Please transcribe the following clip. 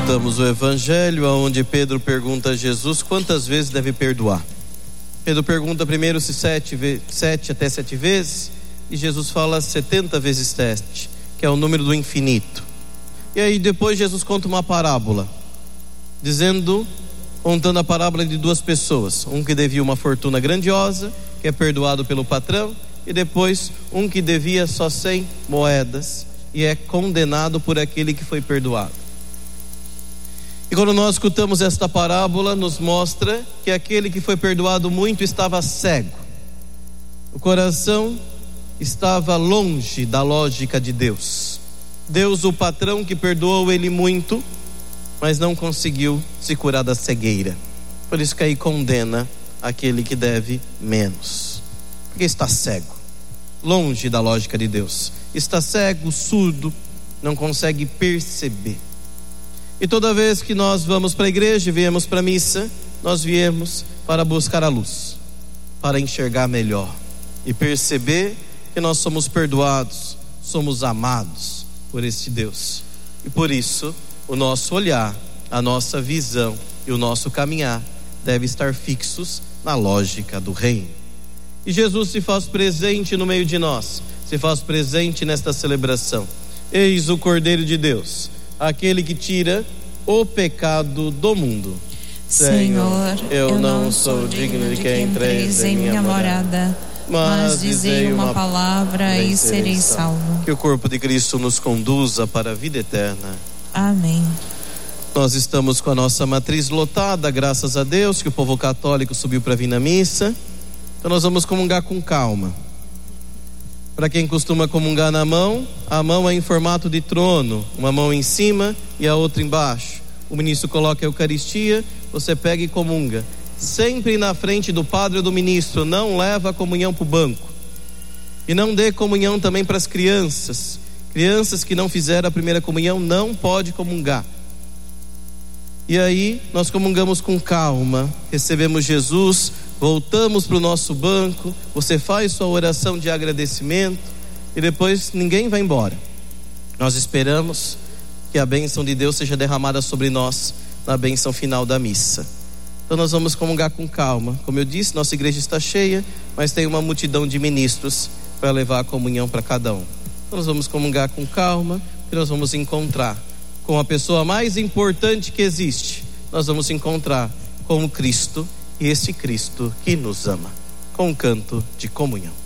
escutamos o Evangelho, onde Pedro pergunta a Jesus quantas vezes deve perdoar. Pedro pergunta primeiro se 7 até 7 vezes, e Jesus fala 70 vezes 7, que é o número do infinito. E aí depois Jesus conta uma parábola, contando a parábola de 2 pessoas, um que devia uma fortuna grandiosa, que é perdoado pelo patrão, e depois um que devia só 100 moedas e é condenado por aquele que foi perdoado. E quando nós escutamos esta parábola, nos mostra que aquele que foi perdoado muito estava cego. O coração estava longe da lógica de Deus. Deus, o patrão que perdoou ele muito, mas não conseguiu se curar da cegueira. Por isso que aí condena aquele que deve menos, porque está cego, longe da lógica de Deus. Está cego, surdo, não consegue perceber. E toda vez que nós vamos para a igreja e viemos para a missa, nós viemos para buscar a luz, para enxergar melhor e perceber que nós somos perdoados, somos amados por este Deus. E por isso o nosso olhar, a nossa visão e o nosso caminhar deve estar fixos na lógica do reino. E Jesus se faz presente no meio de nós, se faz presente nesta celebração. Eis o Cordeiro de Deus, aquele que tira o pecado do mundo. Senhor, eu não sou digno de que entreis em minha morada, mas dizei uma palavra e serei salvo. Que o corpo de Cristo nos conduza para a vida eterna. Amém. Nós estamos com a nossa matriz lotada, graças a Deus que o povo católico subiu para vir na missa. Então nós vamos comungar com calma. Para quem costuma comungar na mão, a mão é em formato de trono, uma mão em cima e a outra embaixo. O ministro coloca a Eucaristia, você pega e comunga. Sempre na frente do padre ou do ministro, não leva a comunhão para o banco. E não dê comunhão também para as crianças. Crianças que não fizeram a primeira comunhão não pode comungar. E aí nós comungamos com calma, recebemos Jesus, voltamos para o nosso banco, você faz sua oração de agradecimento e depois ninguém vai embora. Nós esperamos que a bênção de Deus seja derramada sobre nós na bênção final da missa. Então nós vamos comungar com calma. Como eu disse, nossa igreja está cheia, mas tem uma multidão de ministros para levar a comunhão para cada um. Então nós vamos comungar com calma e nós vamos encontrar com a pessoa mais importante que existe. Nós vamos encontrar com o Cristo, e esse Cristo que nos ama, com um canto de comunhão.